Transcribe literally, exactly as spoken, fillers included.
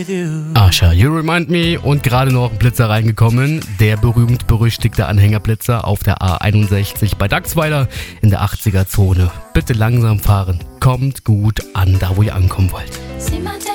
Asha, You Remind Me und gerade noch ein Blitzer reingekommen. Der berühmt-berüchtigte Anhängerblitzer auf der A einundsechzig bei Dachsweiler in der achtziger Zone. Bitte langsam fahren. Kommt gut an, da wo ihr ankommen wollt.